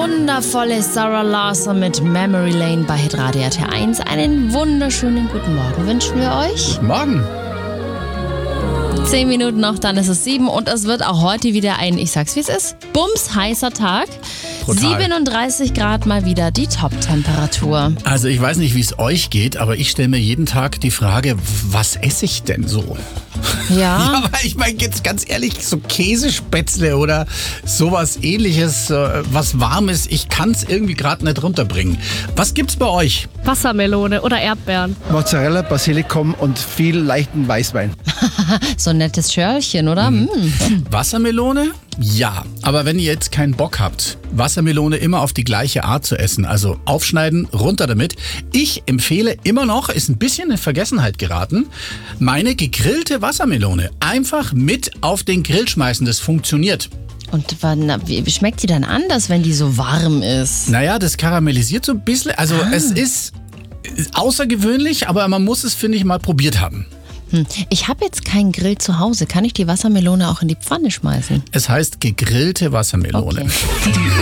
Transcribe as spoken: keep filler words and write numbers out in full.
wundervolle Sarah Larson mit Memory Lane bei Hitradio R T eins. Einen wunderschönen guten Morgen wünschen wir euch. Guten Morgen. Zehn Minuten noch, dann ist es sieben und es wird auch heute wieder ein, ich sag's wie es ist, bumsheißer Tag. Brutal. siebenunddreißig Grad mal wieder die Top-Temperatur. Also ich weiß nicht, wie es euch geht, aber ich stelle mir jeden Tag die Frage, was esse ich denn so? Ja. Ja, aber ich meine jetzt ganz ehrlich, so Käsespätzle oder sowas ähnliches, äh, was Warmes, ich kann es irgendwie gerade nicht runterbringen. Was gibt's bei euch? Wassermelone oder Erdbeeren. Mozzarella, Basilikum und viel leichten Weißwein. So ein nettes Schörlchen, oder? Mhm. Mm. Wassermelone? Ja, aber wenn ihr jetzt keinen Bock habt, Wassermelone immer auf die gleiche Art zu essen, also aufschneiden, runter damit. Ich empfehle immer noch, ist ein bisschen in Vergessenheit geraten, meine gegrillte Wassermelone einfach mit auf den Grill schmeißen, das funktioniert. Und wann, wie schmeckt die dann anders, wenn die so warm ist? Naja, das karamellisiert so ein bisschen, also Ah. es ist außergewöhnlich, aber man muss es, finde ich, mal probiert haben. Hm. Ich habe jetzt keinen Grill zu Hause. Kann ich die Wassermelone auch in die Pfanne schmeißen? Es heißt gegrillte Wassermelone. Okay.